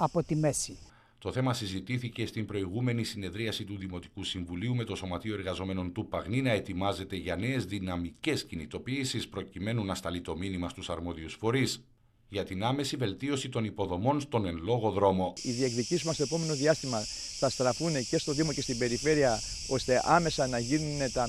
από τη μέση. Το θέμα συζητήθηκε στην προηγούμενη συνεδρίαση του Δημοτικού Συμβουλίου με το Σωματείο Εργαζομένων του Παγνή να ετοιμάζεται για νέες δυναμικές κινητοποιήσεις προκειμένου να σταλεί το μήνυμα στους αρμόδιους φορείς για την άμεση βελτίωση των υποδομών στον εν λόγω δρόμο. Οι διεκδικήσεις μας στο επόμενο διάστημα θα στραφούν και στο Δήμο και στην περιφέρεια, ώστε άμεσα να γίνουν τα